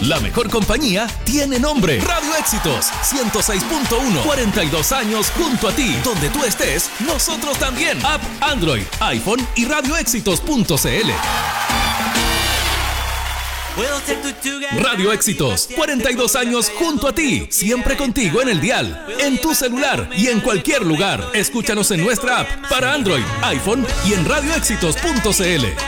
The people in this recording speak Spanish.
La mejor compañía tiene nombre. Radio Éxitos 106.1. 42 años junto a ti. Donde tú estés, nosotros también. App Android, iPhone y radioéxitos.cl. Radio Éxitos, 42 años junto a ti, siempre contigo en el dial, en tu celular y en cualquier lugar. Escúchanos en nuestra app para Android, iPhone y en radioéxitos.cl.